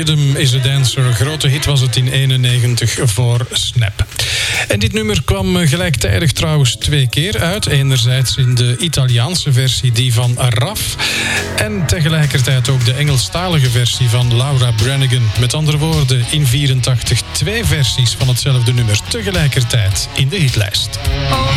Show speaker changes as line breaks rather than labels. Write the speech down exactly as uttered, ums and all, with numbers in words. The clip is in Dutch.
Rhythm is a Dancer. Grote hit was het in eenennegentig voor Snap. En dit nummer kwam gelijktijdig trouwens twee keer uit. Enerzijds in de Italiaanse versie, die van Raf. En tegelijkertijd ook de Engelstalige versie van Laura Branigan. Met andere woorden, in vierentachtig twee versies van hetzelfde nummer tegelijkertijd in de hitlijst.